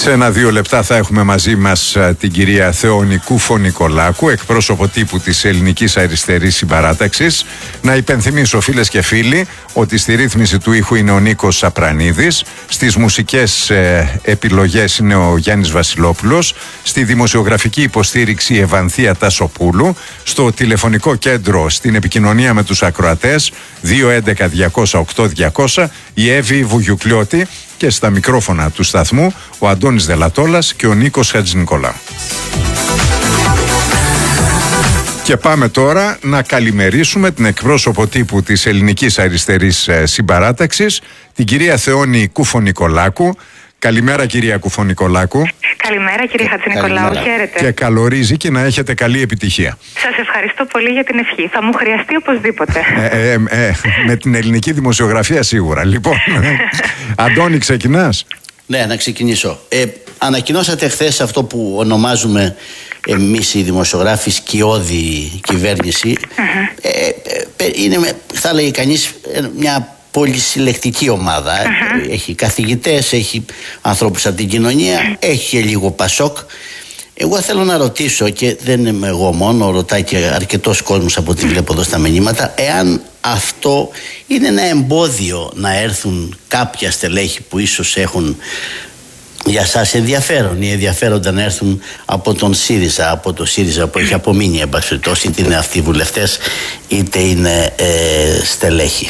Σε 1-2 λεπτά θα έχουμε μαζί μας την κυρία Θεόνη Κουφονικολάκου, εκπρόσωπο τύπου της Ελληνικής Αριστερής Συμπαράταξης. Να υπενθυμίσω, φίλες και φίλοι, ότι στη ρύθμιση του ήχου είναι ο Νίκος Σαπρανίδης, στις μουσικές επιλογές είναι ο Γιάννης Βασιλόπουλος, στη δημοσιογραφική υποστήριξη Ευανθία Τασοπούλου, στο τηλεφωνικό κέντρο στην επικοινωνία με τους ακροατές 211-200-8200 η Εύη Βουγιουκλιώτη και στα μικρόφωνα του σταθμού ο Αντώνης Δελατόλας και ο Νίκος Χατζηνικολάου. Και πάμε τώρα να καλημερίσουμε την εκπρόσωπο τύπου της Ελληνικής Αριστερής Συμπαράταξης, την κυρία Θεόνη Κουφονικολάκου. Καλημέρα, κυρία Κουφονικολάκου. Καλημέρα, κύριε Χατζηνικολάου. Χαίρετε. Και καλορίζει και να έχετε καλή επιτυχία. Σας ευχαριστώ πολύ για την ευχή. Θα μου χρειαστεί οπωσδήποτε. Με την ελληνική δημοσιογραφία σίγουρα. Λοιπόν, Αντώνη, ξεκινάς? Ναι, να ξεκινήσω. Ανακοινώσατε χθες αυτό που ονομάζουμε εμείς οι δημοσιογράφοι σκιώδη κυβέρνηση. Είναι, θα έλεγε κανείς, μια πολυσυλλεκτική ομάδα. Έχει καθηγητές, έχει ανθρώπους από την κοινωνία, έχει και λίγο Πασόκ. Εγώ θέλω να ρωτήσω, και δεν είμαι εγώ μόνο, ρωτάει και αρκετός κόσμος από ό,τι βλέπω εδώ στα μηνύματα, εάν αυτό είναι ένα εμπόδιο να έρθουν κάποια στελέχη που ίσως έχουν για σας ενδιαφέρον ή ενδιαφέροντα να έρθουν από τον ΣΥΡΙΖΑ, από το ΣΥΡΙΖΑ που έχει απομείνει, εν πάση περιπτώσει, είτε είναι αυτοί βουλευτές είτε είναι στελέχη.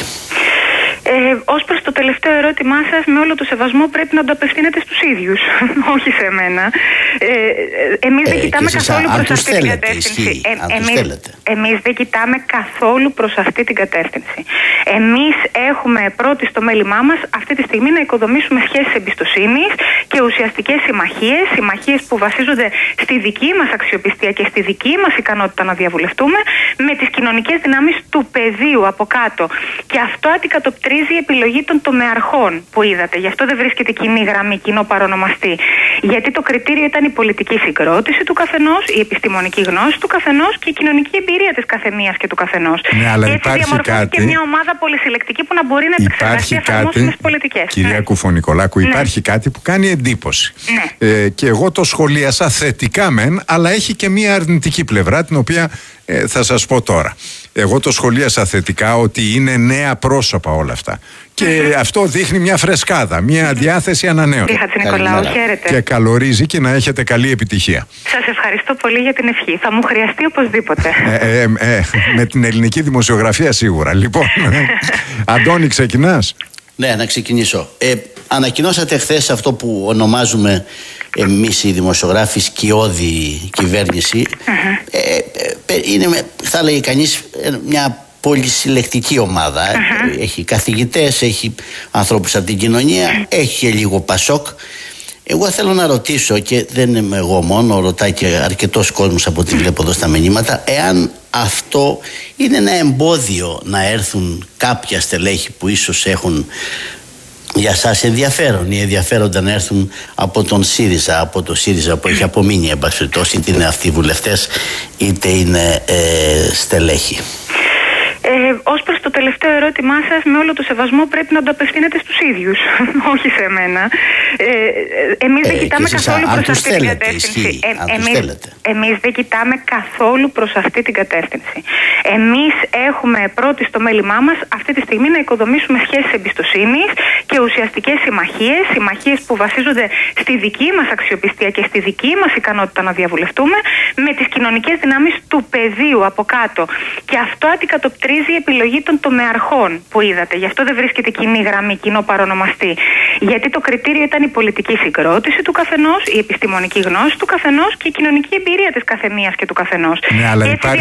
Ως προς το τελευταίο ερώτημά σας, με όλο το σεβασμό πρέπει να το απευθύνετε στους ίδιους, όχι σε μένα. Εμείς δεν κοιτάμε καθόλου προς αυτή την κατεύθυνση. Εμείς δεν κοιτάμε καθόλου προς αυτή την κατεύθυνση. Εμείς έχουμε πρώτη στο μέλημά μας αυτή τη στιγμή να οικοδομήσουμε σχέσεις εμπιστοσύνης και ουσιαστικές συμμαχίες που βασίζονται στη δική μας αξιοπιστία και στη δική μας ικανότητα να διαβουλευτούμε με τις κοινωνικές δυνάμεις του πεδίου από κάτω. Και αυτό αντικατοπτρίζει η επιλογή των τομεαρχών που είδατε. Γι' αυτό δεν βρίσκεται κοινή γραμμή, κοινό παρονομαστή. Γιατί το κριτήριο ήταν η πολιτική συγκρότηση του καθενός, η επιστημονική γνώση του καθενός και η κοινωνική εμπειρία της καθεμίας και του καθενός. Ναι, αλλά και έτσι διαμορφώθηκε μια ομάδα πολυσυλλεκτική που να μπορεί να επεξεργαστεί εφαρμόσιμες πολιτικές. Κυρία Κουφονικολάκου, υπάρχει κάτι που κάνει εντύπωση. Και εγώ το σχολίασα θετικά μεν, αλλά έχει και μια αρνητική πλευρά, την οποία θα σας πω τώρα. Εγώ το σχολίασα θετικά, ότι είναι νέα πρόσωπα όλα αυτά. Και αυτό δείχνει μια φρεσκάδα, μια διάθεση ανανέωσης. Κύριε Χατζηνικολάου, χαίρετε. Και καλορίζει και να έχετε καλή επιτυχία. Σας ευχαριστώ πολύ για την ευχή. Θα μου χρειαστεί οπωσδήποτε. Με την ελληνική δημοσιογραφία σίγουρα. Λοιπόν, Αντώνη, ξεκινάς? Ναι, να ξεκινήσω. Ανακοινώσατε χθες αυτό που ονομάζουμε εμείς οι δημοσιογράφοι σκιώδη κυβέρνηση. Είναι, θα έλεγε κανείς, μια πολυσυλλεκτική ομάδα. Έχει καθηγητές, έχει ανθρώπους από την κοινωνία, έχει και λίγο Πασόκ. Εγώ θέλω να ρωτήσω, και δεν είμαι εγώ μόνο, ρωτάει και αρκετός κόσμος από ό,τι βλέπω εδώ στα μηνύματα, εάν αυτό είναι ένα εμπόδιο να έρθουν κάποια στελέχη που ίσως έχουν για σας ενδιαφέρον ή ενδιαφέροντα να έρθουν από τον ΣΥΡΙΖΑ, από το ΣΥΡΙΖΑ που έχει απομείνει, εν πάση περιπτώσει, είτε είναι αυτοί βουλευτές είτε είναι στελέχη. Ως προς το τελευταίο ερώτημά σας, με όλο το σεβασμό πρέπει να το απευθύνετε στους ίδιους, όχι σε μένα. Εμείς δεν κοιτάμε καθόλου προς αυτή την κατεύθυνση. Εμείς δεν κοιτάμε καθόλου προς αυτή την κατεύθυνση. Εμείς έχουμε πρώτη στο μέλημά μας αυτή τη στιγμή να οικοδομήσουμε σχέσεις εμπιστοσύνης και ουσιαστικές συμμαχίες που βασίζονται στη δική μας αξιοπιστία και στη δική μας ικανότητα να διαβουλευτούμε με τις κοινωνικές δυνάμεις του πεδίου από κάτω. Και αυτό αντικατοπτρίζει η επιλογή των τομεαρχών που είδατε. Γι' αυτό δεν βρίσκεται κοινή γραμμή, κοινό παρονομαστή. Γιατί το κριτήριο ήταν η πολιτική συγκρότηση του καθενός, η επιστημονική γνώση του καθενός και η κοινωνική εμπειρία της καθεμίας και του καθενός. Ναι, αλλά και έτσι